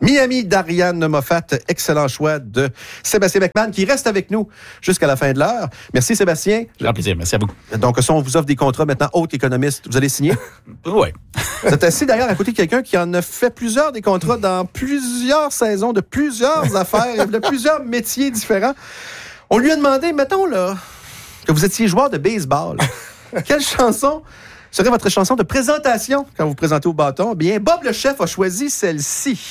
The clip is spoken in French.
Miami d'Ariane Moffat. Excellent choix de Sébastien McMahon qui reste avec nous jusqu'à la fin de l'heure. Merci Sébastien. Grand plaisir, merci à vous. Donc, si on vous offre des contrats maintenant, haute économiste, vous allez signer? Oui. Vous êtes assis d'ailleurs à côté de quelqu'un qui en a fait plusieurs des contrats dans plusieurs saisons, de plusieurs affaires, de plusieurs métiers différents. On lui a demandé, mettons là, que vous étiez joueur de baseball. Quelle chanson serait votre chanson de présentation quand vous vous présentez au bâton? Bien, Bob le chef a choisi celle-ci.